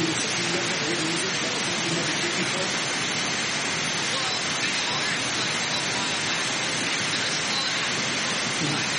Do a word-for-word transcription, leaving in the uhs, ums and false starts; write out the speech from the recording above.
Well, they are like a while back. There's a lot of